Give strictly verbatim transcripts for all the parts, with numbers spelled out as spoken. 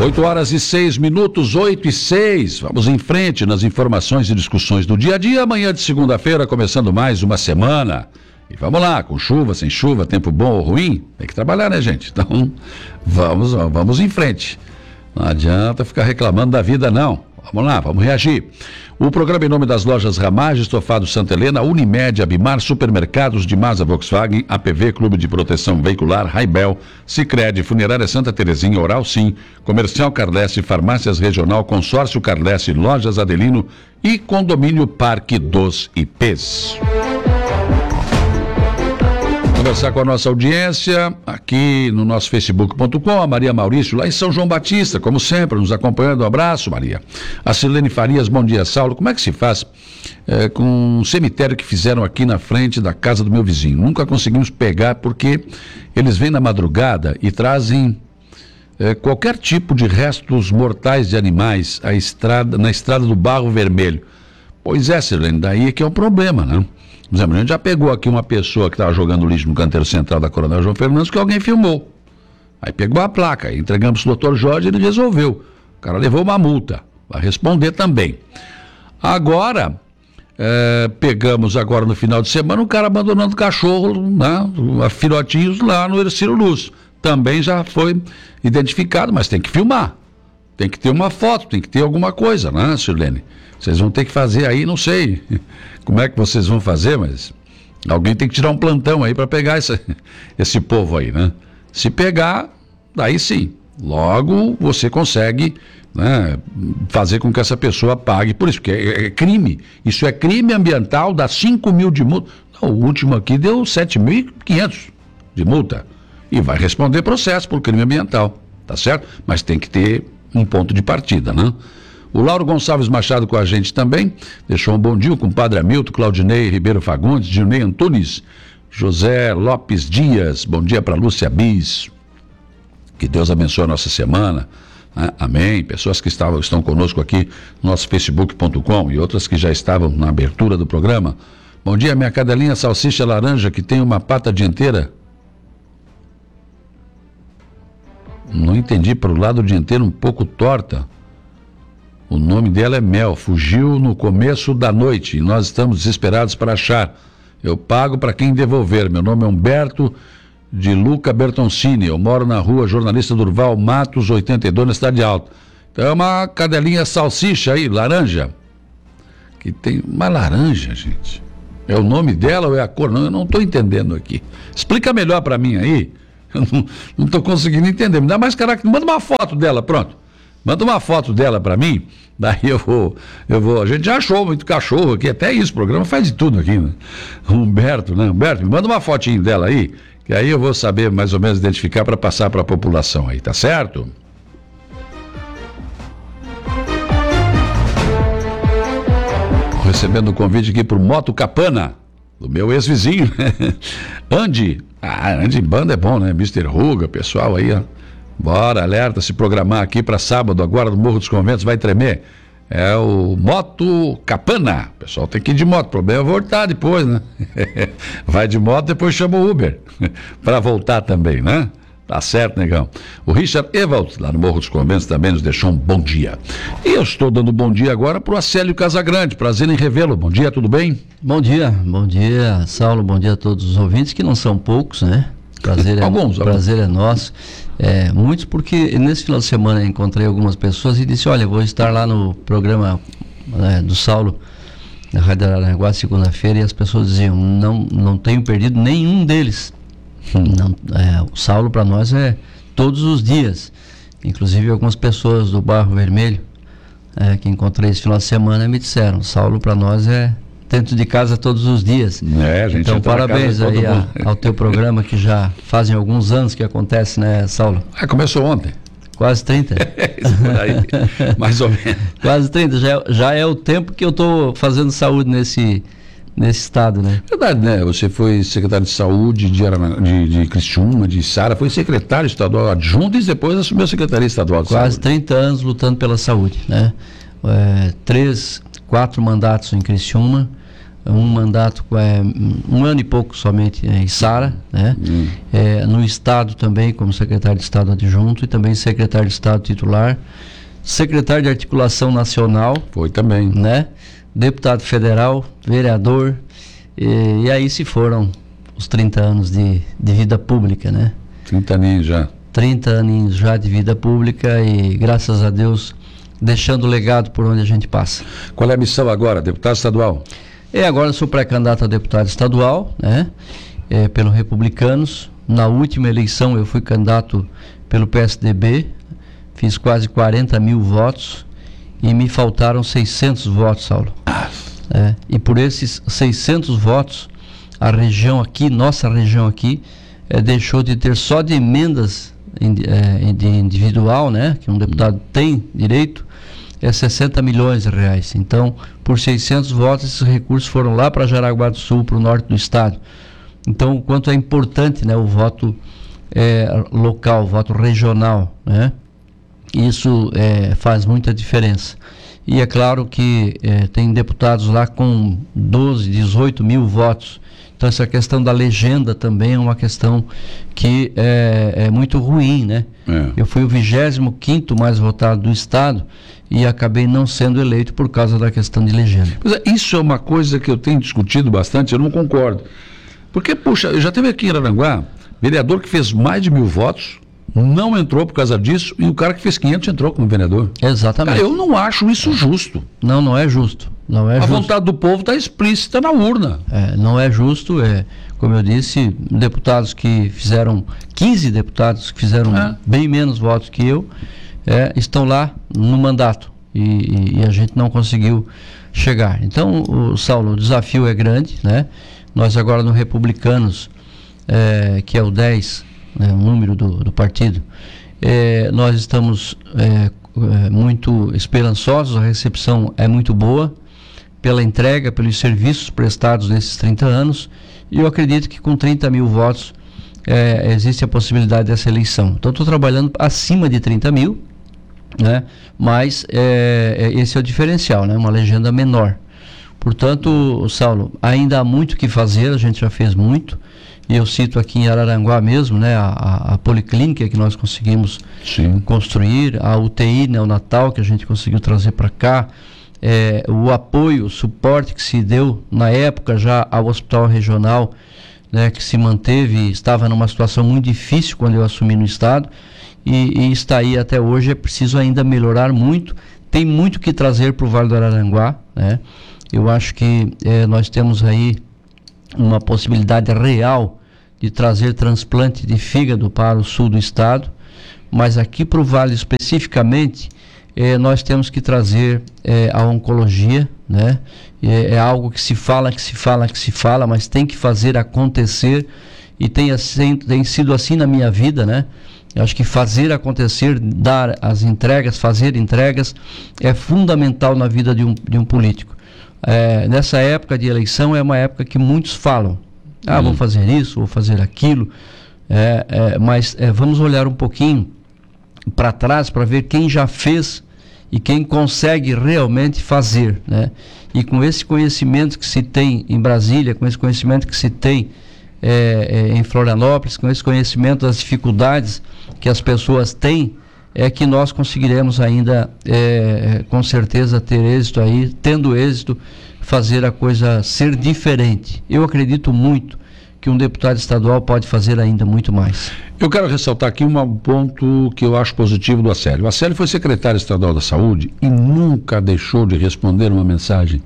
oito horas e seis minutos, oito e seis. Vamos em frente nas informações e discussões do dia a dia. Amanhã de segunda-feira, começando mais uma semana. E vamos lá, com chuva, sem chuva, tempo bom ou ruim, tem que trabalhar, né, gente? Então, vamos, vamos em frente. Não adianta ficar reclamando da vida, não. Vamos lá, vamos reagir. O programa em nome das lojas Ramage, Estofado Santa Helena, Unimed, Abimar, Supermercados de Masa Volkswagen, A P V, Clube de Proteção Veicular, Raibel, Sicredi, Funerária Santa Terezinha, Oral Sim, Comercial Carlesse, Farmácias Regional, Consórcio Carlesse, Lojas Adelino e Condomínio Parque dos Ipês. Conversar com a nossa audiência aqui no nosso facebook ponto com, a Maria Maurício, lá em São João Batista, como sempre, nos acompanhando. Um abraço, Maria. A Silene Farias, bom dia, Saulo. Como é que se faz é, com um cemitério que fizeram aqui na frente da casa do meu vizinho? Nunca conseguimos pegar porque eles vêm na madrugada e trazem é, qualquer tipo de restos mortais de animais à estrada, na estrada do Barro Vermelho. Pois é, Silene, daí é que é um problema, né? Por exemplo, a gente já pegou aqui uma pessoa que estava jogando lixo no canteiro central da Coronel João Fernandes que alguém filmou. Aí pegou a placa, aí entregamos para o doutor Jorge e ele resolveu. O cara levou uma multa, vai responder também. Agora, é, pegamos agora no final de semana o cara abandonando cachorro, né, filhotinhos lá no Ercílio Luz. Também já foi identificado, mas tem que filmar. Tem que ter uma foto, tem que ter alguma coisa, né, Sirlene? Vocês vão ter que fazer aí, não sei como é que vocês vão fazer, mas alguém tem que tirar um plantão aí para pegar esse, esse povo aí, né? Se pegar, daí sim, logo você consegue, né, fazer com que essa pessoa pague por isso, porque é, é crime, isso é crime ambiental, dá cinco mil de multa. Não, o último aqui deu sete mil e quinhentos de multa e vai responder processo por crime ambiental, tá certo? Mas tem que ter um ponto de partida, né? O Lauro Gonçalves Machado com a gente também, deixou um bom dia com o Padre Hamilton, Claudinei Ribeiro Fagundes, Dilnei Antunes, José Lopes Dias, bom dia para Lúcia Bis, que Deus abençoe a nossa semana, né? Amém, pessoas que estavam, estão conosco aqui no nosso facebook ponto com e outras que já estavam na abertura do programa. Bom dia, minha cadelinha salsicha laranja que tem uma pata dianteira, não entendi, para o lado dianteiro um pouco torta. O nome dela é Mel, fugiu no começo da noite e nós estamos desesperados para achar. Eu pago para quem devolver. Meu nome é Humberto de Luca Bertoncini. Eu moro na rua Jornalista Durval Matos, oitenta e dois, na Cidade Alta. Então é uma cadelinha salsicha aí, laranja. Que tem uma laranja, gente. É o nome dela ou é a cor? Não, eu não estou entendendo aqui. Explica melhor para mim aí. Eu não estou conseguindo entender. Me dá mais caractere. Manda uma foto dela, pronto. Manda uma foto dela para mim, daí eu vou, eu vou, a gente já achou muito cachorro aqui, até isso, o programa faz de tudo aqui, né? Humberto, né? Humberto, me manda uma fotinho dela aí, que aí eu vou saber mais ou menos identificar para passar para a população aí, tá certo? Recebendo o convite aqui pro Moto Capana, do meu ex-vizinho, Andy, ah, Andy Banda é bom, né? mister Ruga, pessoal aí, ó. Bora, alerta, se programar aqui para sábado, agora no Morro dos Conventos, vai tremer. É o Moto Capana. O pessoal tem que ir de moto, o problema é voltar depois, né? Vai de moto, depois chama o Uber, para voltar também, né? Tá certo, negão. O Richard Ewald, lá no Morro dos Conventos, também nos deixou um bom dia. E eu estou dando bom dia agora para o Acélio Casagrande, prazer em revê-lo. Bom dia, tudo bem? Bom dia, bom dia, Saulo, bom dia a todos os ouvintes, que não são poucos, né? Prazer é, alguns, prazer alguns. é nosso. É, muitos porque nesse final de semana encontrei algumas pessoas e disse, olha, vou estar lá no programa, né, do Saulo, na Rádio Araranguá, segunda-feira, e as pessoas diziam, não, não tenho perdido nenhum deles. Hum. Não, é, o Saulo para nós é todos os dias. Inclusive algumas pessoas do Barro Vermelho, é, que encontrei esse final de semana, me disseram, Saulo para nós é dentro de casa todos os dias. É, a gente então, parabéns aí a, ao teu programa, que já fazem alguns anos que acontece, né, Saulo? Ah, começou ontem. Quase trinta. Isso por aí, mais ou menos. Quase trinta, já, já é o tempo que eu estou fazendo saúde nesse, nesse estado, né? Verdade, né? Você foi secretário de saúde de, Arana, de, de Criciúma, de Sara, foi secretário estadual adjunto e depois assumiu a Secretaria Estadual de Quase Saúde. trinta anos lutando pela saúde, né? É, três, quatro mandatos em Criciúma, um mandato, é, um ano e pouco somente em Sara, né? Hum. É, no Estado também, como secretário de Estado adjunto e também secretário de Estado titular, secretário de Articulação Nacional. Foi também. Né? Deputado federal, vereador, e, e aí se foram os trinta anos de, de vida pública, né? trinta aninhos já. trinta aninhos já de vida pública e, graças a Deus, deixando legado por onde a gente passa. Qual é a missão agora, deputado estadual? É, agora eu sou pré-candidato a deputado estadual, né? É, pelo Republicanos. Na última eleição eu fui candidato pelo P S D B, fiz quase quarenta mil votos e me faltaram seiscentos votos, Saulo. É, e por esses seiscentos votos, a região aqui, nossa região aqui, é, deixou de ter só de emendas é, de individual, né? Que um deputado tem direito, é sessenta milhões de reais. Então, por seiscentos votos, esses recursos foram lá para Jaraguá do Sul, para o norte do estado. Então, o quanto é importante, né, o voto é, local, o voto regional, né? Isso é, faz muita diferença. E é claro que é, tem deputados lá com doze, dezoito mil votos. Então, essa questão da legenda também é uma questão que é, é muito ruim, né? É. Eu fui o vigésimo quinto mais votado do estado e acabei não sendo eleito por causa da questão de legenda. Pois é, isso é uma coisa que eu tenho discutido bastante, eu não concordo. Porque, puxa, eu já teve aqui em Araranguá, vereador que fez mais de mil votos, não entrou por causa disso, e o cara que fez quinhentos entrou como vereador. Exatamente. Cara, eu não acho isso justo. Não, não é justo. Não é a justo. vontade do povo está explícita na urna. É, não é justo, é, como eu disse, deputados que fizeram, quinze deputados que fizeram é. bem menos votos que eu, é, estão lá no mandato e, e a gente não conseguiu chegar. Então, o, Saulo, o desafio é grande, né? Nós agora no Republicanos, é, que é o dez, né, o número do, do partido, é, nós estamos é, é, muito esperançosos, a recepção é muito boa pela entrega, pelos serviços prestados nesses trinta anos, e eu acredito que com trinta mil votos é, existe a possibilidade dessa eleição. Então estou trabalhando acima de trinta mil, né, mas é, esse é o diferencial, né, uma legenda menor. Portanto, Saulo, ainda há muito o que fazer, a gente já fez muito, e eu cito aqui em Araranguá mesmo, né, a, a, a policlínica que nós conseguimos Sim. construir, a U T I neonatal que a gente conseguiu trazer para cá, é, o apoio, o suporte que se deu na época já ao hospital regional, né, que se manteve, estava numa situação muito difícil quando eu assumi no estado, e, e está aí até hoje. É preciso ainda melhorar muito, tem muito que trazer para o Vale do Araranguá, né? Eu acho que eh, nós temos aí uma possibilidade real de trazer transplante de fígado para o sul do estado, mas aqui para o Vale especificamente, eh, nós temos que trazer eh, a oncologia, né? É, é algo que se fala, que se fala, que se fala, mas tem que fazer acontecer, e tem, assim, tem sido assim na minha vida, né? Eu acho que fazer acontecer, dar as entregas, fazer entregas é fundamental na vida de um, de um político. É, nessa época de eleição é uma época que muitos falam, ah, hum. vou fazer isso, vou fazer aquilo, é, é, mas é, vamos olhar um pouquinho para trás para ver quem já fez e quem consegue realmente fazer, né? E com esse conhecimento que se tem em Brasília, com esse conhecimento que se tem é, é, em Florianópolis, com esse conhecimento das dificuldades que as pessoas têm, é que nós conseguiremos ainda, é, com certeza, ter êxito aí, tendo êxito, fazer a coisa ser diferente. Eu acredito muito que um deputado estadual pode fazer ainda muito mais. Eu quero ressaltar aqui um ponto que eu acho positivo do Acélio. O Acélio foi secretário estadual da Saúde e nunca deixou de responder uma mensagem.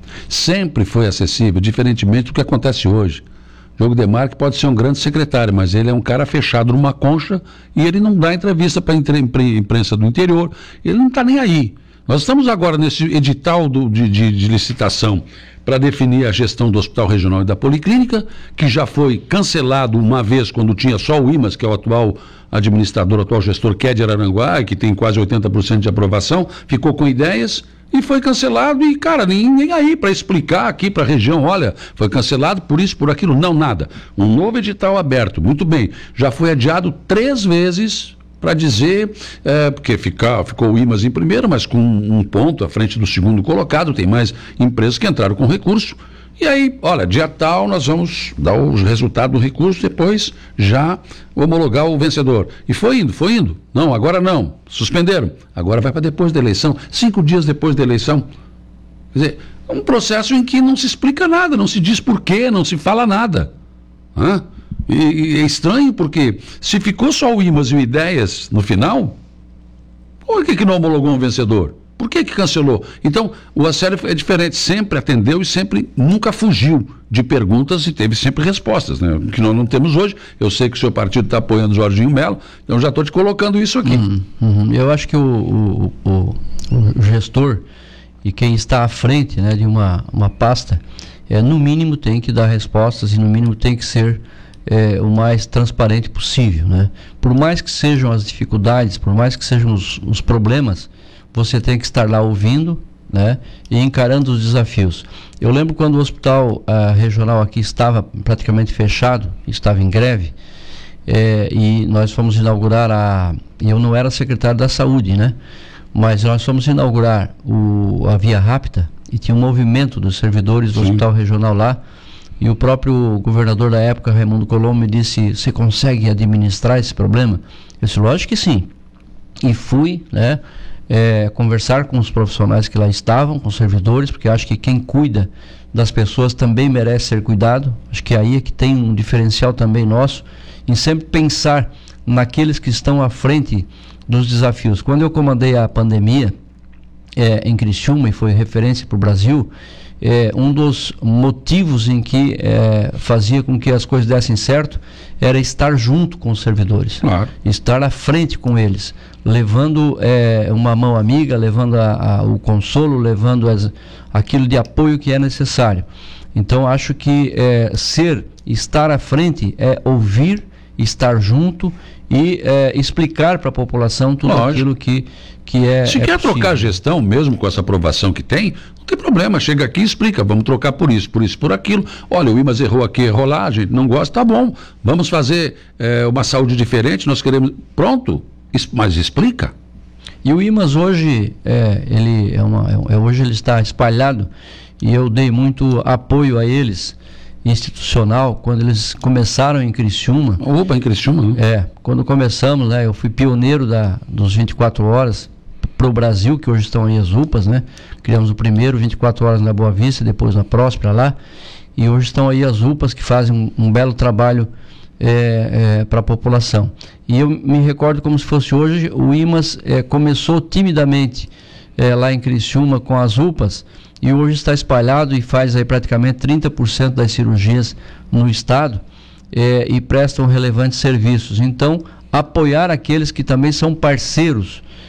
Sempre foi acessível, diferentemente do que acontece hoje. Diogo Demarque pode ser um grande secretário, mas ele é um cara fechado numa concha e ele não dá entrevista para a imprensa do interior, ele não está nem aí. Nós estamos agora nesse edital do, de, de, de licitação para definir a gestão do Hospital Regional e da Policlínica, que já foi cancelado uma vez quando tinha só o IMAS, que é o atual administrador, o atual gestor, que é de Araranguá, e que tem quase oitenta por cento de aprovação, ficou com ideias e foi cancelado, e cara, nem, nem aí para explicar aqui para a região, olha, foi cancelado por isso, por aquilo, não, nada. Um novo edital aberto, muito bem, já foi adiado três vezes para dizer, é, porque fica, ficou o IMAS em primeiro, mas com um ponto à frente do segundo colocado, tem mais empresas que entraram com recurso, E aí, olha, dia tal nós vamos dar o resultado do recurso, depois já homologar o vencedor. E foi indo, foi indo. Não, agora não. Suspenderam. Agora vai para depois da eleição, cinco dias depois da eleição. Quer dizer, é um processo em que não se explica nada, não se diz porquê, não se fala nada. Hã? E, e é estranho porque se ficou só o Imas e o Ideias no final, por que que não homologou um vencedor? Por que que cancelou? Então, o Acélio é diferente, sempre atendeu e sempre, nunca fugiu de perguntas e teve sempre respostas, né? Que nós não temos hoje. Eu sei que o seu partido está apoiando o Jorginho Melo, então já estou te colocando isso aqui. Uhum, uhum. Eu acho que o, o, o, o gestor e quem está à frente, né, de uma, uma pasta, é, no mínimo tem que dar respostas e no mínimo tem que ser é, o mais transparente possível, né? Por mais que sejam as dificuldades, por mais que sejam os, os problemas, você tem que estar lá ouvindo, né, e encarando os desafios. Eu lembro quando o hospital uh, regional aqui estava praticamente fechado, estava em greve, é, e nós fomos inaugurar a... Eu não era secretário da saúde, né? Mas nós fomos inaugurar o, a Via Rápida e tinha um movimento dos servidores do Sim. hospital regional lá, e o próprio governador da época, Raimundo Colombo, me disse: você consegue administrar esse problema? Eu disse: lógico que sim. E fui, né, É, conversar com os profissionais que lá estavam, com os servidores, porque acho que quem cuida das pessoas também merece ser cuidado. Acho que aí é que tem um diferencial também nosso, em sempre pensar naqueles que estão à frente dos desafios. Quando eu comandei a pandemia é, em Criciúma, e foi referência para o Brasil, é, um dos motivos em que é, fazia com que as coisas dessem certo era estar junto com os servidores, claro. Estar à frente com eles, levando é, uma mão amiga, levando a, a, o consolo, levando as, aquilo de apoio que é necessário. Então acho que é, ser, estar à frente é ouvir, estar junto e é, explicar para a população tudo Lógico. aquilo que, que é Se é quer possível. trocar a gestão, mesmo com essa aprovação que tem, não tem problema, chega aqui e explica, vamos trocar por isso, por isso, por aquilo. Olha, o Imas errou aqui, errou lá, a gente não gosta, tá bom, vamos fazer é, uma saúde diferente, nós queremos... Pronto, mas explica. E o Imas hoje, é, ele é uma, é, hoje ele está espalhado, e eu dei muito apoio a eles, institucional, quando eles começaram em Criciúma. Opa, em Criciúma, né? É, quando começamos, né, eu fui pioneiro da, dos vinte e quatro horas para o Brasil, que hoje estão aí as U P As, né? Criamos o primeiro vinte e quatro horas na Boa Vista, depois na Próspera lá, e hoje estão aí as U P As que fazem um, um belo trabalho é, é, para a população. E eu me recordo como se fosse hoje, o Imas é, começou timidamente é, lá em Criciúma com as U P As, e hoje está espalhado e faz aí praticamente trinta por cento das cirurgias no estado é, e prestam relevantes serviços. Então, apoiar aqueles que também são parceiros